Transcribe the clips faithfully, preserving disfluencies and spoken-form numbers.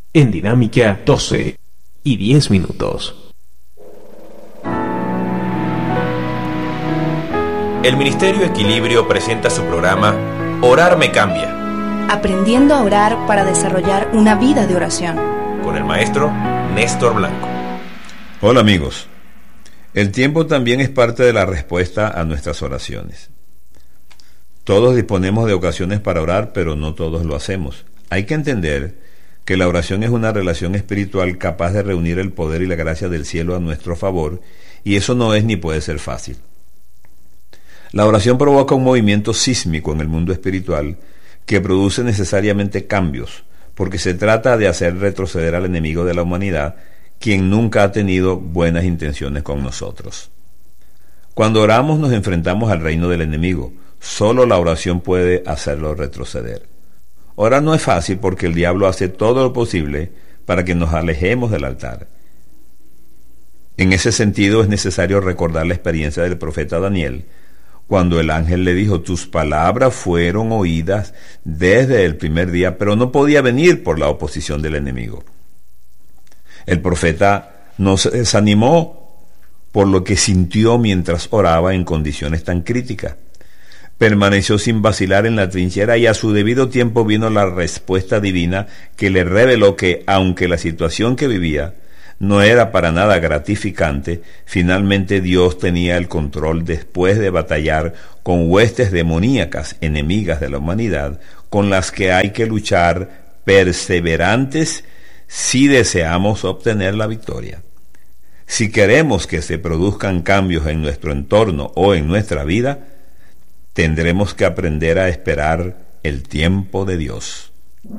en Dinámica doce y diez minutos. El Ministerio Equilibrio presenta su programa Orar me cambia, aprendiendo a orar para desarrollar una vida de oración, con el maestro Néstor Blanco. Hola amigos, el tiempo también es parte de la respuesta a nuestras oraciones. Todos disponemos de ocasiones para orar, pero no todos lo hacemos. Hay que entender que la oración es una relación espiritual capaz de reunir el poder y la gracia del cielo a nuestro favor, y eso no es ni puede ser fácil. La oración provoca un movimiento sísmico en el mundo espiritual que produce necesariamente cambios, porque se trata de hacer retroceder al enemigo de la humanidad, quien nunca ha tenido buenas intenciones con nosotros. Cuando oramos nos enfrentamos al reino del enemigo. Solo la oración puede hacerlo retroceder. Orar no es fácil porque el diablo hace todo lo posible para que nos alejemos del altar. En ese sentido es necesario recordar la experiencia del profeta Daniel, cuando el ángel le dijo: tus palabras fueron oídas desde el primer día, pero no podía venir por la oposición del enemigo. El profeta no se desanimó por lo que sintió mientras oraba en condiciones tan críticas. Permaneció sin vacilar en la trinchera y a su debido tiempo vino la respuesta divina que le reveló que, aunque la situación que vivía no era para nada gratificante, finalmente Dios tenía el control después de batallar con huestes demoníacas enemigas de la humanidad, con las que hay que luchar perseverantes si deseamos obtener la victoria. Si queremos que se produzcan cambios en nuestro entorno o en nuestra vida, tendremos que aprender a esperar el tiempo de Dios.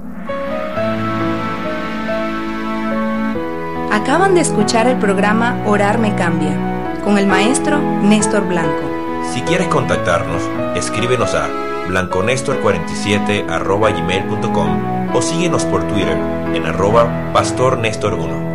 Acaban de escuchar el programa Orar me cambia, con el maestro Néstor Blanco. Si quieres contactarnos, escríbenos a blanconestor cuarenta y siete arroba gmail punto com o síguenos por Twitter en arroba pastor Néstor uno.